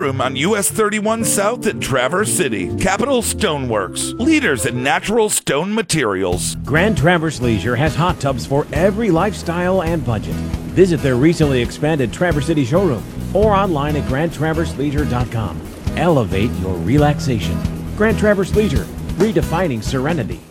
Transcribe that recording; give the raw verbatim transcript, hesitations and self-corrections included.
showroom on U S thirty-one South in Traverse City. Capital Stoneworks, leaders in natural stone materials. Grand Traverse Leisure has hot tubs for every lifestyle and budget. Visit their recently expanded Traverse City showroom or online at grand traverse leisure dot com. Elevate your relaxation. Grand Traverse Leisure, redefining serenity.